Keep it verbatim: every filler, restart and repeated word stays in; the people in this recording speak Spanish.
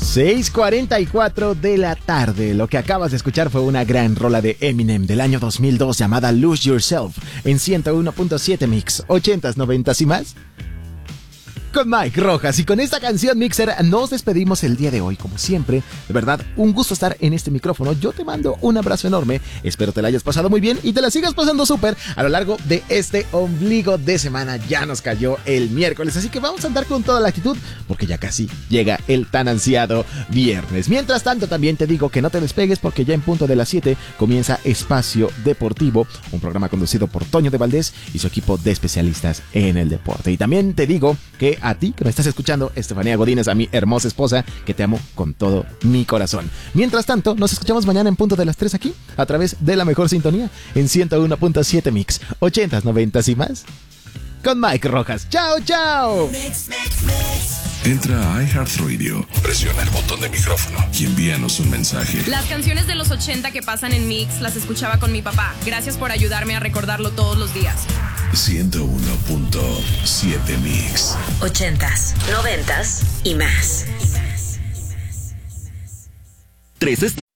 seis cuarenta y cuatro de la tarde. Lo que acabas de escuchar fue una gran rola de Eminem del año dos mil dos llamada Lose Yourself en ciento uno punto siete Mix, ochentas, noventas y más. Con Mike Rojas, y con esta canción, Mixer, nos despedimos el día de hoy. Como siempre, de verdad, un gusto estar en este micrófono. Yo te mando un abrazo enorme, espero te la hayas pasado muy bien y te la sigas pasando súper a lo largo de este ombligo de semana. Ya nos cayó el miércoles, así que vamos a andar con toda la actitud porque ya casi llega el tan ansiado viernes. Mientras tanto, también te digo que no te despegues porque ya en punto de las siete comienza Espacio Deportivo, un programa conducido por Toño de Valdés y su equipo de especialistas en el deporte. Y también te digo que a ti que me estás escuchando, Estefanía Godínez, a mi hermosa esposa, que te amo con todo mi corazón. Mientras tanto, nos escuchamos mañana en punto de las tres aquí, a través de la mejor sintonía, en ciento uno punto siete Mix, ochentas, noventas y más, con Mike Rojas. ¡Chao, chao! Mix, mix, mix. Entra a iHeartRadio, presiona el botón de micrófono y envíanos un mensaje. Las canciones de los ochenta que pasan en Mix las escuchaba con mi papá. Gracias por ayudarme a recordarlo todos los días. ciento uno punto siete Mix. Ochentas, noventas y más. Tres